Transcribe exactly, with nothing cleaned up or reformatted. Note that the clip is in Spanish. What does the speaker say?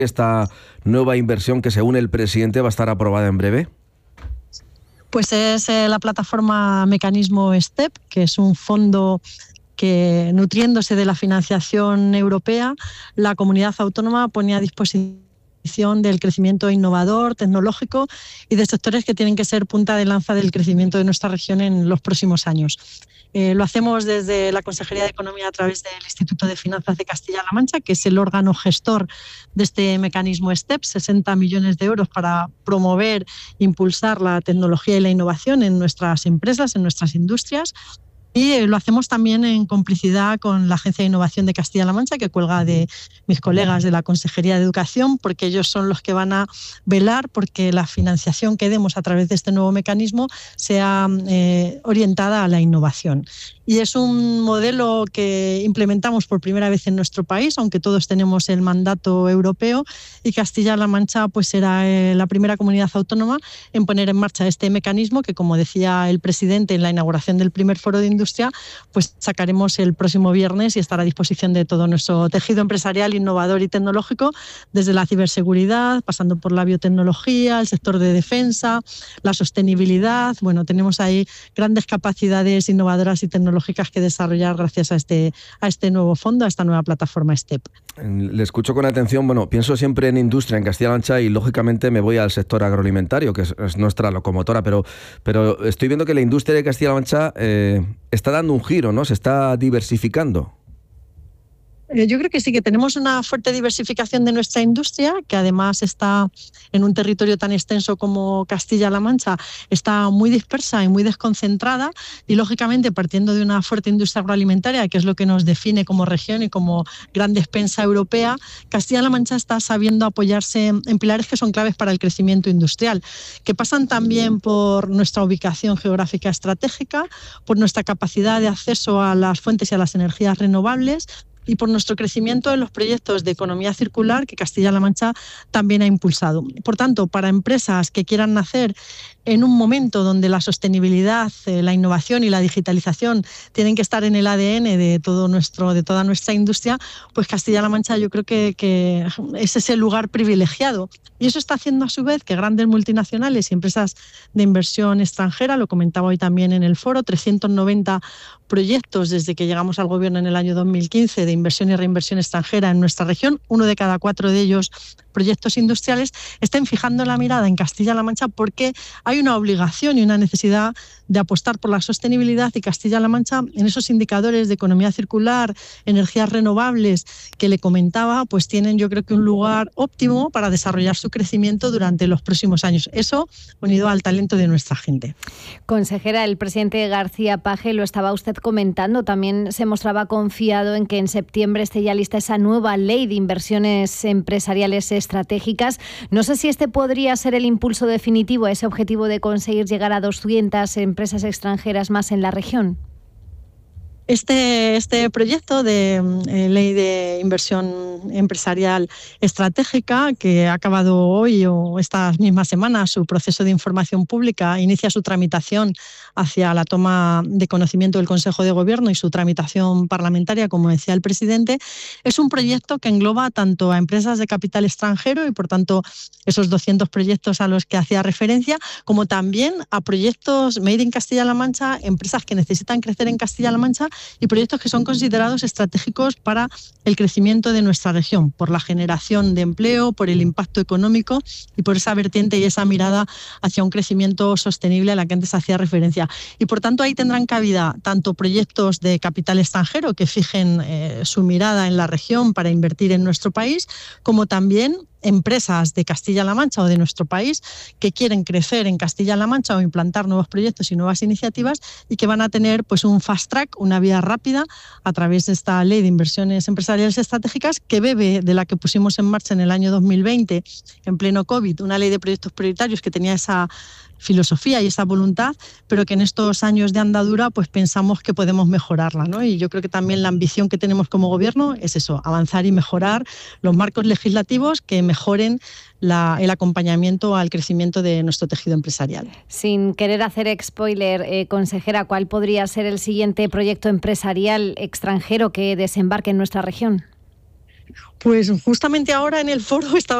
esta nueva inversión que, según el presidente, va a estar aprobada en breve? Pues es eh, la plataforma Mecanismo STEP, que es un fondo que, nutriéndose de la financiación europea, la comunidad autónoma pone a disposición del crecimiento innovador, tecnológico y de sectores que tienen que ser punta de lanza del crecimiento de nuestra región en los próximos años. Eh, lo hacemos desde la Consejería de Economía a través del Instituto de Finanzas de Castilla-La Mancha, que es el órgano gestor de este mecanismo STEP, sesenta millones de euros para promover, impulsar la tecnología y la innovación en nuestras empresas, en nuestras industrias. Y lo hacemos también en complicidad con la Agencia de Innovación de Castilla-La Mancha, que cuelga de mis colegas de la Consejería de Educación, porque ellos son los que van a velar porque la financiación que demos a través de este nuevo mecanismo sea eh, orientada a la innovación. Y es un modelo que implementamos por primera vez en nuestro país, aunque todos tenemos el mandato europeo, y Castilla-La Mancha pues será eh, la primera comunidad autónoma en poner en marcha este mecanismo que, como decía el presidente en la inauguración del primer foro de industria, pues sacaremos el próximo viernes y estará a disposición de todo nuestro tejido empresarial, innovador y tecnológico, desde la ciberseguridad, pasando por la biotecnología, el sector de defensa, la sostenibilidad. Bueno, tenemos ahí grandes capacidades innovadoras y tecnológicas que desarrollar gracias a este, a este nuevo fondo, a esta nueva plataforma STEP. Le escucho con atención. Bueno, pienso siempre en industria en Castilla-La Mancha y lógicamente me voy al sector agroalimentario, que es, es nuestra locomotora, pero, pero estoy viendo que la industria de Castilla-La Mancha eh, está dando un giro, ¿no? Se está diversificando. Yo creo que sí, que tenemos una fuerte diversificación de nuestra industria, que además está en un territorio tan extenso como Castilla-La Mancha, está muy dispersa y muy desconcentrada y, lógicamente, partiendo de una fuerte industria agroalimentaria, que es lo que nos define como región y como gran despensa europea, Castilla-La Mancha está sabiendo apoyarse en pilares que son claves para el crecimiento industrial, que pasan también por nuestra ubicación geográfica estratégica, por nuestra capacidad de acceso a las fuentes y a las energías renovables, y por nuestro crecimiento en los proyectos de economía circular que Castilla-La Mancha también ha impulsado. Por tanto, para empresas que quieran nacer en un momento donde la sostenibilidad, eh, la innovación y la digitalización tienen que estar en el A D N de todo nuestro, de toda nuestra industria, pues Castilla-La Mancha yo creo que, que es ese lugar privilegiado. Y eso está haciendo a su vez que grandes multinacionales y empresas de inversión extranjera, lo comentaba hoy también en el foro, trescientos noventa proyectos desde que llegamos al gobierno en el año dos mil quince de inversión y reinversión extranjera en nuestra región, uno de cada cuatro de ellos proyectos industriales, estén fijando la mirada en Castilla-La Mancha porque hay una obligación y una necesidad de apostar por la sostenibilidad, y Castilla-La Mancha, en esos indicadores de economía circular, energías renovables que le comentaba, pues tienen, yo creo que, un lugar óptimo para desarrollar su crecimiento durante los próximos años. Eso unido al talento de nuestra gente. Consejera, el presidente García Page, lo estaba usted comentando, también se mostraba confiado en que en septiembre esté ya lista esa nueva ley de inversiones empresariales estratégicas. No sé si este podría ser el impulso definitivo a ese objetivo de conseguir llegar a doscientas empresas extranjeras más en la región. Este, este proyecto de eh, ley de inversión empresarial estratégica, que ha acabado hoy o estas mismas semanas su proceso de información pública, inicia su tramitación hacia la toma de conocimiento del Consejo de Gobierno y su tramitación parlamentaria, como decía el presidente, es un proyecto que engloba tanto a empresas de capital extranjero y, por tanto, esos doscientos proyectos a los que hacía referencia, como también a proyectos made in Castilla-La Mancha, empresas que necesitan crecer en Castilla-La Mancha y proyectos que son considerados estratégicos para el crecimiento de nuestra región, por la generación de empleo, por el impacto económico y por esa vertiente y esa mirada hacia un crecimiento sostenible a la que antes hacía referencia. Y por tanto ahí tendrán cabida tanto proyectos de capital extranjero que fijen eh, su mirada en la región para invertir en nuestro país, como también empresas de Castilla-La Mancha o de nuestro país que quieren crecer en Castilla-La Mancha o implantar nuevos proyectos y nuevas iniciativas y que van a tener pues un fast track, una vía rápida a través de esta ley de inversiones empresariales estratégicas que bebe de la que pusimos en marcha en el año dos mil veinte en pleno COVID, una ley de proyectos prioritarios que tenía esa filosofía y esa voluntad, pero que en estos años de andadura pues pensamos que podemos mejorarla, ¿no? Y yo creo que también la ambición que tenemos como gobierno es eso, avanzar y mejorar los marcos legislativos que mejoren la, el acompañamiento al crecimiento de nuestro tejido empresarial. Sin querer hacer spoiler, eh, consejera, ¿cuál podría ser el siguiente proyecto empresarial extranjero que desembarque en nuestra región? Pues justamente ahora en el foro estaba